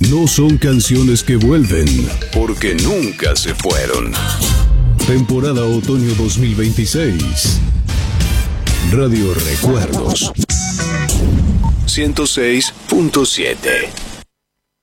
No son canciones que vuelven, porque nunca se fueron. Temporada Otoño 2026. Radio Recuerdos. 106.7.